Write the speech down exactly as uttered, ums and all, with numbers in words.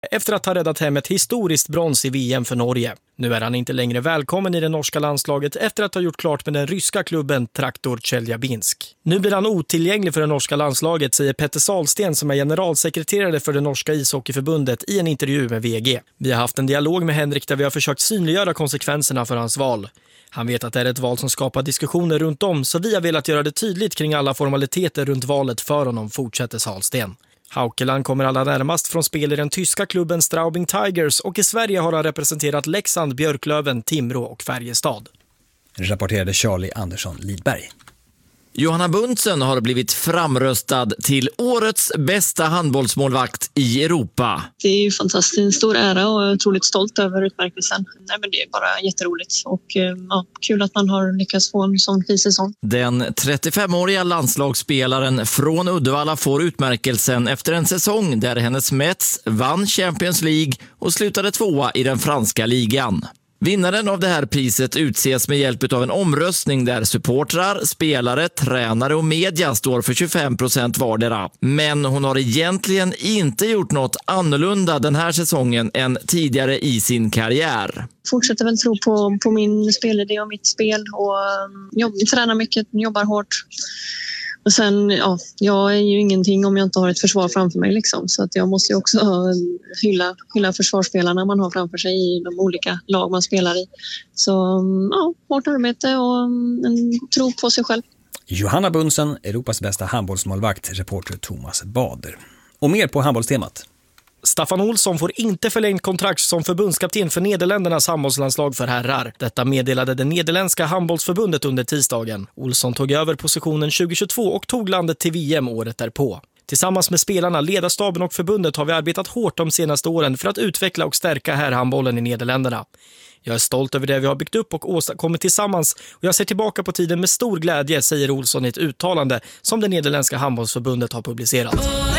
efter att ha räddat hem ett historiskt brons i V M för Norge. Nu är han inte längre välkommen i det norska landslaget efter att ha gjort klart med den ryska klubben Traktor Tjeljabinsk. Nu blir han otillgänglig för det norska landslaget, säger Petter Salsten som är generalsekreterare för det norska ishockeyförbundet i en intervju med V G. Vi har haft en dialog med Henrik där vi har försökt synliggöra konsekvenserna för hans val. Han vet att det är ett val som skapar diskussioner runt om, så vi har velat göra det tydligt kring alla formaliteter runt valet för honom, fortsätter Salsten. Haukeland kommer allra närmast från spel i den tyska klubben Straubing Tigers och i Sverige har han representerat Leksand, Björklöven, Timrå och Färjestad. Rapporterade Charlie Andersson Lidberg. Johanna Buntzen har blivit framröstad till årets bästa handbollsmålvakt i Europa. Det är ju fantastiskt, en stor ära och jag är otroligt stolt över utmärkelsen. Nej, men det är bara jätteroligt och ja, kul att man har lyckats få en sån fin säsong. Den trettiofemåriga landslagsspelaren från Uddevalla får utmärkelsen efter en säsong där hennes Mets vann Champions League och slutade tvåa i den franska ligan. Vinnaren av det här priset utses med hjälp av en omröstning där supportrar, spelare, tränare och media står för tjugofem procent vardera. Men hon har egentligen inte gjort något annorlunda den här säsongen än tidigare i sin karriär. Fortsätter väl tro på, på min spelidé och mitt spel och jobb, tränar mycket, jobbar hårt. Och sen, ja, jag är ju ingenting om jag inte har ett försvar framför mig liksom. Så att jag måste ju också hylla, hylla försvarsspelarna man har framför sig i de olika lag man spelar i. Så ja, hårt arbete och en tro på sig själv. Johanna Buntzen, Europas bästa handbollsmålvakt, reporter Thomas Bader. Och mer på handbollstemat. Staffan Olsson får inte förlängt kontrakt som förbundskapten för Nederländernas handbollslandslag för herrar. Detta meddelade det nederländska handbollsförbundet under tisdagen. Olsson tog över positionen tjugohundratjugotvå och tog landet till V M året därpå. Tillsammans med spelarna, ledarstaben och förbundet har vi arbetat hårt de senaste åren för att utveckla och stärka herrhandbollen i Nederländerna. Jag är stolt över det vi har byggt upp och åstadkommit tillsammans och jag ser tillbaka på tiden med stor glädje, säger Olsson i ett uttalande som det nederländska handbollsförbundet har publicerat.